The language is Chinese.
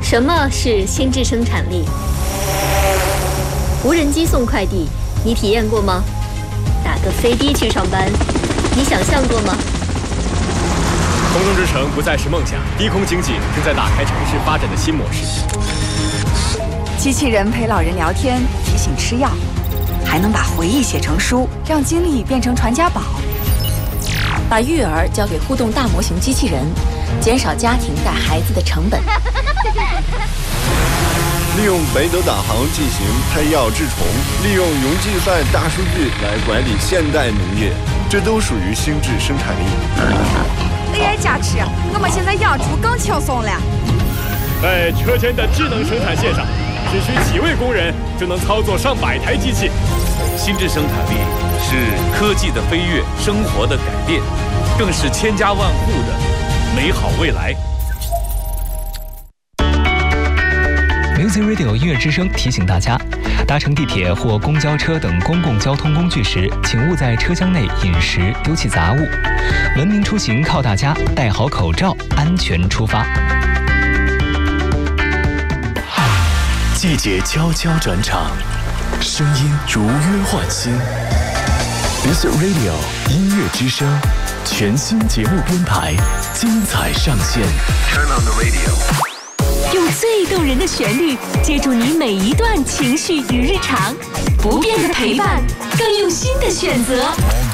什么是心智生产力？无人机送快递，你体验过吗？打个飞的去上班，你想象过吗？ 空中之城不再是梦想，低空经济正在打开城市发展的新模式。 机器人陪老人聊天，提醒吃药，还能把回忆写成书，让经历变成传家宝。 把育儿交给互动大模型机器人，减少家庭带孩子的成本。 利用北斗导航进行配药治虫，利用云计算大数据来管理现代农业，这都属于心智生产力。 AI 加持，我们现在养猪更轻松了。 在车间的智能生产线上，只需几位工人就能操作上百台机器。 心智生产力是科技的飞跃，生活的改变，更是千家万户的美好未来。 Music Radio 音乐之声提醒大家，搭乘地铁或公交车等公共交通工具时，请勿在车厢内饮食、丢弃杂物。文明出行靠大家，戴好口罩，安全出发。 季节悄悄转场，声音如约唤醒。Music Radio 音乐之声，全新节目编排，精彩上线。Turn on the radio。 用最动人的旋律接住你每一段情绪与日常，不变的陪伴，更用心的选择。